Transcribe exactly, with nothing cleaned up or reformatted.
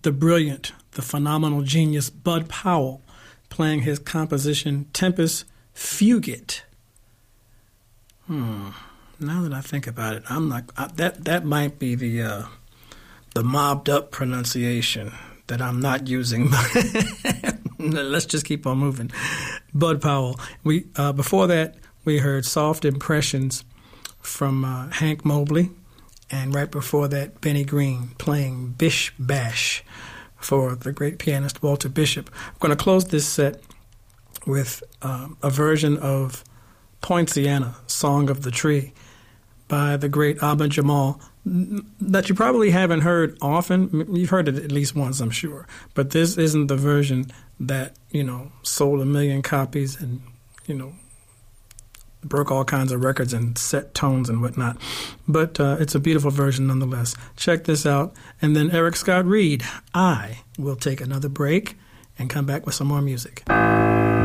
the brilliant, the phenomenal genius Bud Powell playing his composition Tempest Fugit. Hmm. Now that I think about it, I'm not I, that. That might be the uh, the mobbed up pronunciation that I'm not using. Let's just keep on moving. Bud Powell. We uh, before that we heard Soft Impressions from uh, Hank Mobley, and right before that Benny Green playing Bish Bash for the great pianist Walter Bishop. I'm going to close this set with uh, a version of Poinciana, Song of the Tree, by the great Abba Jamal, that you probably haven't heard often. You've heard it at least once, I'm sure. But this isn't the version that, you know, sold a million copies and, you know, broke all kinds of records and set tones and whatnot. But uh, it's a beautiful version nonetheless. Check this out. And then Eric Scott Reed, I will take another break and come back with some more music.